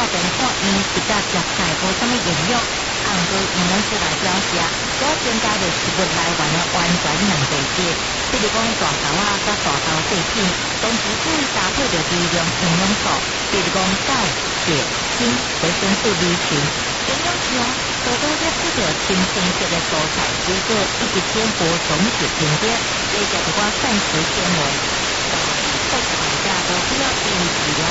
便看伊一甲食菜无啥物营养，红过营养师来表示，主要增加着食物来源的完全两地节，比如讲大豆啊、甲大豆制品，同时可以搭配着微量营养素，比如讲钙、钾、锌、维生素 B 群。营养素啊，多多接触着新鲜色的蔬菜、水果以及坚果种子等等，加上一寡膳食纤维。菜菜价都需要定时的